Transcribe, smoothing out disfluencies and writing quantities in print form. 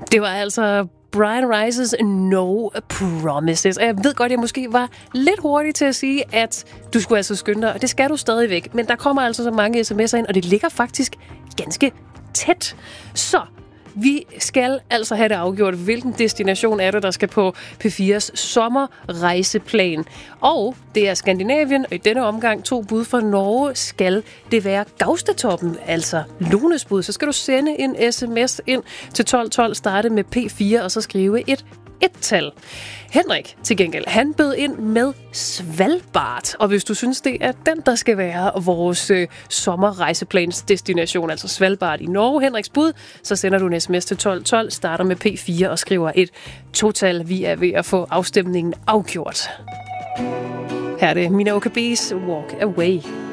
Det var altså Brian Rice's No Promises. Og jeg ved godt, at jeg måske var lidt hurtig til at sige, at du skulle altså skynde dig, og det skal du stadigvæk. Men der kommer altså så mange sms'er ind, og det ligger faktisk ganske tæt. Så vi skal altså have det afgjort, hvilken destination er det, der skal på P4's sommerrejseplan. Og det er Skandinavien, og i denne omgang 2 bud fra Norge. Skal det være Gaustatoppen, altså Lones bud, så skal du sende en sms ind til 1212, starte med P4, og så skrive et tal. Henrik, til gengæld, han bød ind med Svalbard. Og hvis du synes, det er den, der skal være vores sommerrejseplans destination, altså Svalbard i Norge, Henriks bud, så sender du en sms til 1212, starter med P4 og skriver et total. Vi er ved at få afstemningen afgjort. Her er det Mina OKB's Walk Away.